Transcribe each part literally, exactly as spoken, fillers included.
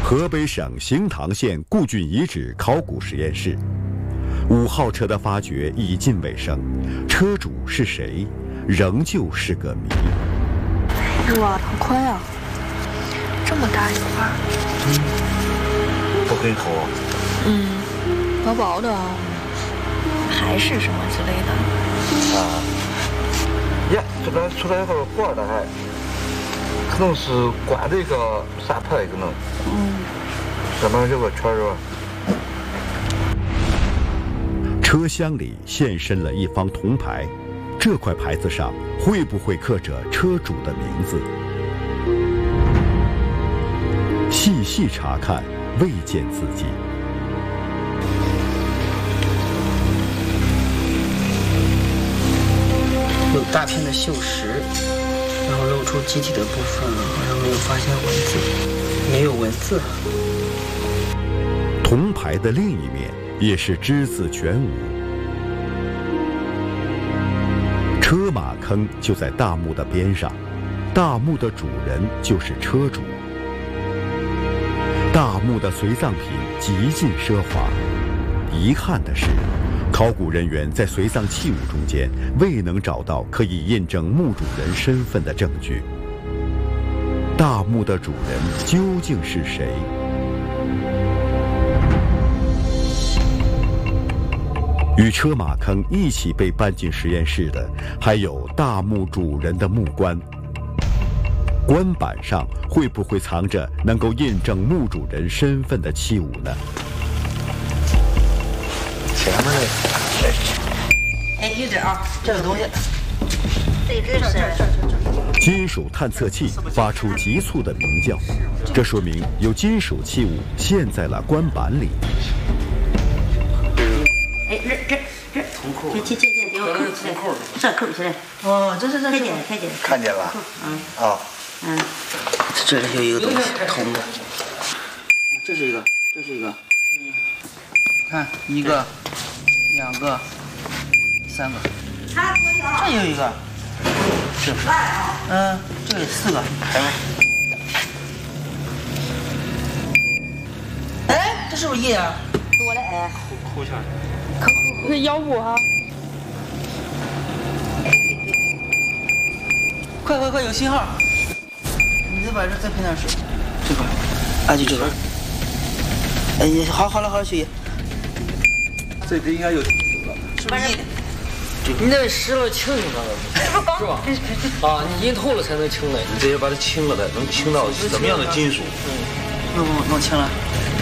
河北省兴塘县固浚遗址考古实验室，五号车的发掘已近尾声，车主是谁，仍旧是个谜。 哇，好快啊！这么大一块。 嗯，不很厚。 嗯，薄薄的啊。还是什么之类的。 啊。呀，这边出来一个管的还。可能是关这个啥牌可能，嗯，上面有个圈是吧？ 车厢里现身了一方铜牌，这块牌子上会不会刻着车主的名字？细细查看，未见字迹。 有大片的锈蚀。然后露出机体的部分，好像没有发现文字，没有文字。 铜牌的另一面也是只字全无。车马坑就在大墓的边上，大墓的主人就是车主。大墓的随葬品极尽奢华，遗憾的是，考古人员在随葬器物中间未能找到可以印证墓主人身份的证据。大墓的主人究竟是谁？与车马坑一起被搬进实验室的，还有大墓主人的木棺。棺板上会不会藏着能够印证墓主人身份的器物呢？ 前面那个， 哎，有点啊，这个东西， 这这是金属探测器发出急促的鸣叫，这说明有金属器物陷在了棺板里。 哎，这这这铜扣，这这这这给我扣起来，这扣起来。 哦，这是这看见了，看见了。 看见了。 嗯。 啊。 嗯。 这里有一个东西，铜的。这是一个，这是一个。嗯。看一个。两个，三个，这有一个，是不是？嗯，这有四个，还没。哎，这是不是一啊？ 多了哎。 扣下来。扣扣扣。是腰部哈。 快快快，有信号！你再把这再喷点水，这块，啊就这个。哎，好，好了好了，雪姨。 这里应该有。 是不是？ 你得湿了清清它，是吧？啊，你印透了才能清来。 你直接把它清了的，能清到什么样的金属？ 嗯，弄弄清了。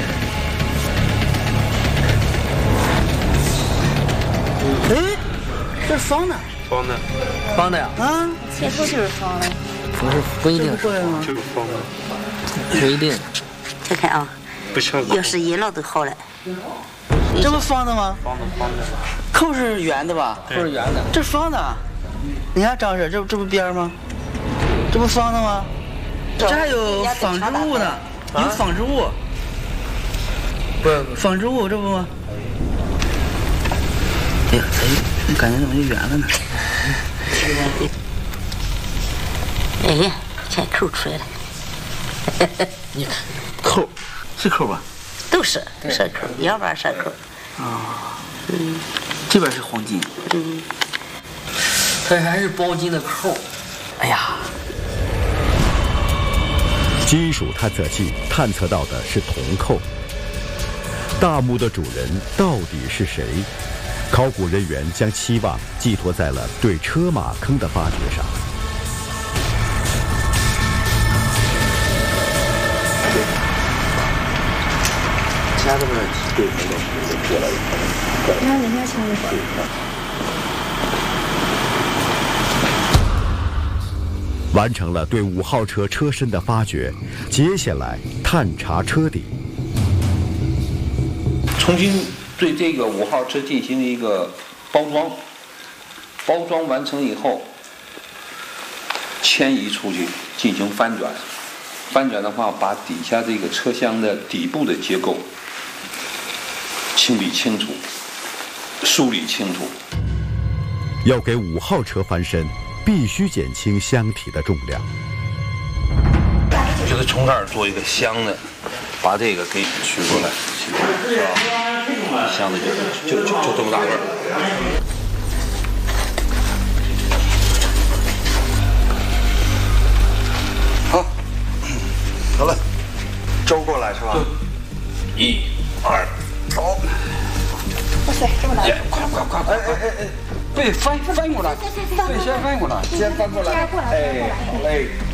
哎，这是方的。 方的。 方的呀？ 啊， 切出就是方的。 不是，不一定是。 就是方的。 不一定。 再看啊， 不像。 要是印了都好了。 这不方的吗？ 方的方的。 扣是圆的吧？ 扣是圆的。 这是方的。你看张婶，这这不边吗？这不方的吗？这还有纺织物呢，有纺织物。 不， 纺织物这不吗？哎呀，哎，感觉怎么就圆了呢？ 哎呀，全扣出来了。 你看， 扣是扣吧？ 都是蛇扣，要不然蛇扣。 啊，嗯，这边是黄金。 嗯， 它还是包金的扣。哎呀， 金属探测器探测到的是铜扣。大墓的主人到底是谁？考古人员将期望寄托在了对车马坑的发掘上。 其他的呢？对，没有过来一你看人家清一会儿。 完成了对五号车车身的发掘，接下来探查车底。 重新对这个五号车进行一个包装，包装完成以后，迁移出去进行翻转。翻转的话，把底下这个车厢的底部的结构清理清楚，梳理清楚。 要给五号车翻身，必须减轻箱体的重量。 就是从这儿做一个箱的， 把这个给取过来，取过来是吧？箱子就就就就这么大个儿。 好，好了，周过来是吧？ 一、二，走！ 哇塞，这么难！ 快快快快！哎哎哎哎，对，翻翻过来，对，先翻过来，先翻过来，哎，好嘞。